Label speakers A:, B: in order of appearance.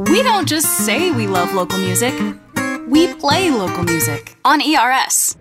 A: We don't just say we love local music, we play local music on ERS.